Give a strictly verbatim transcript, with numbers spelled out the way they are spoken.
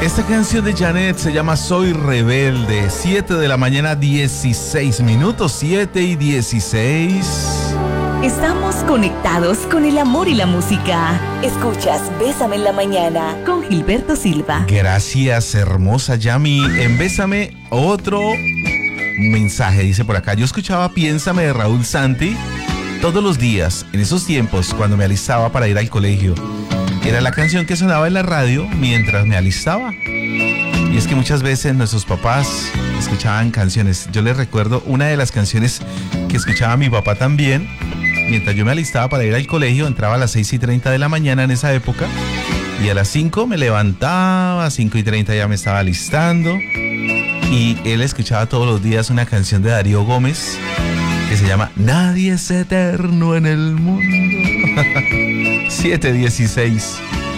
Esta canción de Janet se llama Soy Rebelde. siete de la mañana, dieciséis minutos. siete y dieciséis. Estamos conectados con el amor y la música. Escuchas Bésame en la mañana con Gilberto Silva. Gracias, hermosa Yami. En Bésame, otro mensaje dice por acá. Yo escuchaba Piénsame de Raúl Santi todos los días, en esos tiempos, cuando me alistaba para ir al colegio. Era la canción que sonaba en la radio mientras me alistaba. Y es que muchas veces nuestros papás escuchaban canciones. Yo les recuerdo una de las canciones que escuchaba mi papá también. Mientras yo me alistaba para ir al colegio, entraba a las seis y treinta de la mañana en esa época. Y a las cinco me levantaba, a cinco y treinta ya me estaba alistando. Y él escuchaba todos los días una canción de Darío Gómez que se llama Nadie es eterno en el mundo. siete dieciséis.